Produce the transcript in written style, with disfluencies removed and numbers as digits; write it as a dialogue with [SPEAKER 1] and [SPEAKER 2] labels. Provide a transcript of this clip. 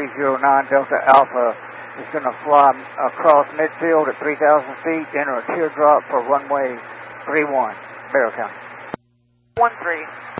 [SPEAKER 1] 309 Delta Alpha is going to fly across midfield at 3,000 feet, enter a teardrop for runway 31, Barrow County.
[SPEAKER 2] 13.